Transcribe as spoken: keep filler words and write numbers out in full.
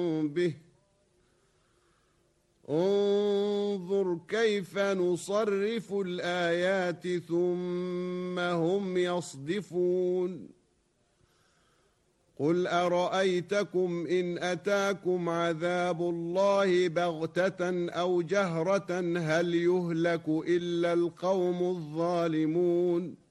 به انظر كيف نصرف الآيات ثم هم يصدفون قل أرأيتكم إن أتاكم عذاب الله بغتة أو جهرة هل يهلك إلا القوم الظالمون